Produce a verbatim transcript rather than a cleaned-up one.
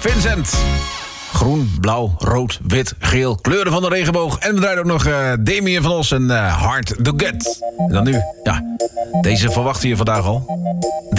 Vincent. Groen, blauw, rood, wit, geel. Kleuren van de regenboog. En we draaien ook nog uh, Damien van Os en uh, Hard to Get. En dan nu, ja, deze verwachten je vandaag al.